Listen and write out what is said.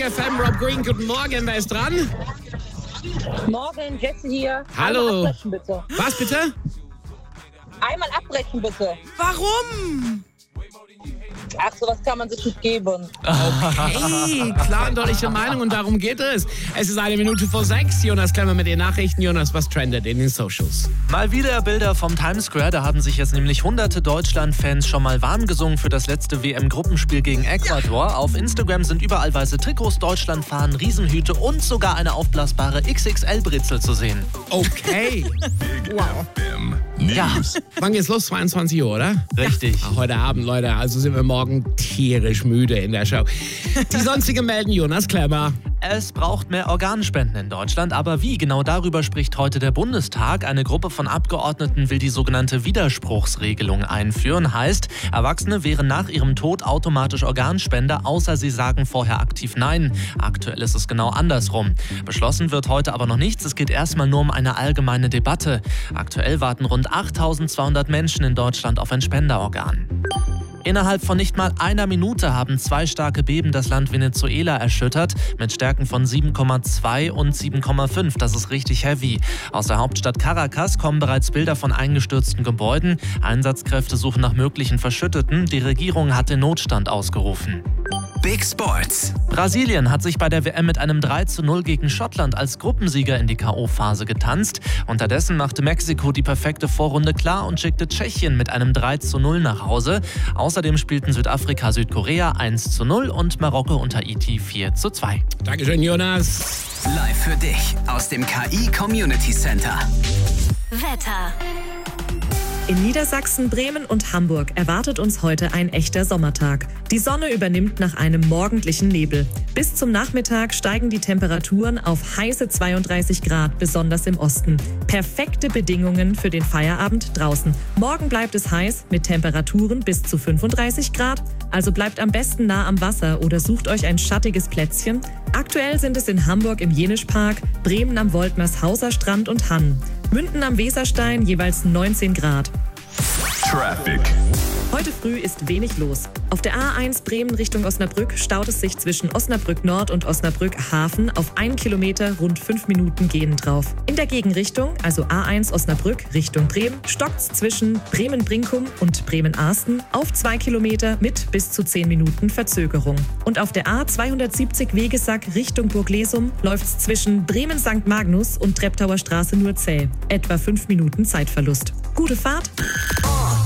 FM, Rob Green, guten Morgen, wer ist dran? Morgen, Jesse hier. Hallo. Einmal abbrechen, bitte. Was bitte? Einmal abbrechen, bitte. Warum? Ach, sowas kann man sich nicht geben. Hey, klar und deutliche Meinung und darum geht es. Es ist 6:01. Jonas Klemmer mit den Nachrichten. Jonas, was trendet in den Socials? Mal wieder Bilder vom Times Square. Da haben sich jetzt nämlich hunderte Deutschland-Fans schon mal warm gesungen für das letzte WM-Gruppenspiel gegen Ecuador. Ja. Auf Instagram sind überall weiße Trikots, Deutschlandfahnen, Riesenhüte und sogar eine aufblasbare XXL-Brezel zu sehen. Okay. Wow. Ja, Wann geht's los? 22 Uhr, oder? richtig. Heute Abend, Leute. Also sind wir morgen tierisch müde in der Show. Die sonstigen melden Jonas Klemmer. Es braucht mehr Organspenden in Deutschland, aber wie? Genau darüber spricht heute der Bundestag. Eine Gruppe von Abgeordneten will die sogenannte Widerspruchsregelung einführen. Heißt, Erwachsene wären nach ihrem Tod automatisch Organspender, außer sie sagen vorher aktiv Nein. Aktuell ist es genau andersrum. Beschlossen wird heute aber noch nichts. Es geht erstmal nur um eine allgemeine Debatte. Aktuell warten rund 8.200 Menschen in Deutschland auf ein Spenderorgan. Innerhalb von nicht mal einer Minute haben 2 starke Beben das Land Venezuela erschüttert, mit Stärken von 7,2 und 7,5. Das ist richtig heavy. Aus der Hauptstadt Caracas kommen bereits Bilder von eingestürzten Gebäuden. Einsatzkräfte suchen nach möglichen Verschütteten. Die Regierung hat den Notstand ausgerufen. Big Sports. Brasilien hat sich bei der WM mit einem 3:0 gegen Schottland als Gruppensieger in die K.O.-Phase getanzt. Unterdessen machte Mexiko die perfekte Vorrunde klar und schickte Tschechien mit einem 3:0 nach Hause. Außerdem spielten Südafrika, Südkorea 1:0 und Marokko und Haiti 4:2. Dankeschön, Jonas. Live für dich aus dem KI Community Center. Wetter. In Niedersachsen, Bremen und Hamburg erwartet uns heute ein echter Sommertag. Die Sonne übernimmt nach einem morgendlichen Nebel. Bis zum Nachmittag steigen die Temperaturen auf heiße 32 Grad, besonders im Osten. Perfekte Bedingungen für den Feierabend draußen. Morgen bleibt es heiß mit Temperaturen bis zu 35 Grad. Also bleibt am besten nah am Wasser oder sucht euch ein schattiges Plätzchen. Aktuell sind es in Hamburg im Jenischpark, Bremen am Woltmershauser Strand und Hann. Münden am Weserstein jeweils 19 Grad. Traffic. Heute früh ist wenig los. Auf der A1 Bremen Richtung Osnabrück staut es sich zwischen Osnabrück Nord und Osnabrück Hafen auf 1 Kilometer rund 5 Minuten gehen drauf. In der Gegenrichtung, also A1 Osnabrück Richtung Bremen, stockt's zwischen Bremen-Brinkum und Bremen-Arsten auf 2 Kilometer mit bis zu 10 Minuten Verzögerung. Und auf der A270 Wegesack Richtung Burglesum läuft's zwischen Bremen-St. Magnus und Treptower Straße nur zäh. Etwa 5 Minuten Zeitverlust. Gute Fahrt!